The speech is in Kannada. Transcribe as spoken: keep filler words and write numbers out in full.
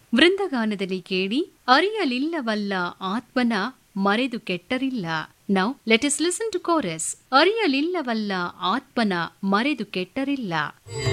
ವೃಂದಗಾನದಲ್ಲಿ ಕೇಳಿ ಅರಿಯಲಿಲ್ಲವಲ್ಲ ಆತ್ಮನ ಮರೆದು ಕೆಟ್ಟರಿಲ್ಲ. Now let us listen to chorus. ಅರಿಯಲಿಲ್ಲವಲ್ಲ ಆತ್ಮನ ಮರೆದು ಕೆಟ್ಟರಿಲ್ಲ.